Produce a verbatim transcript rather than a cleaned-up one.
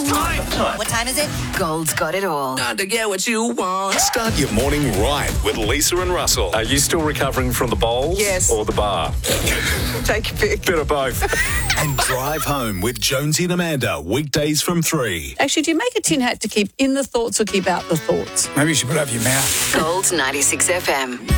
time. What time is it? Gold's got it all. Time to get what you want. Start your morning right with Lisa and Russell. Are you still recovering from the bowls? Yes. Or the bar? Take a pick. Bit of both. And drive home with Jonesy and Amanda, weekdays from three. Actually, do you make a tin hat to keep in the thoughts or keep out the thoughts? Maybe you should put it over your mouth. Gold's ninety-six F M.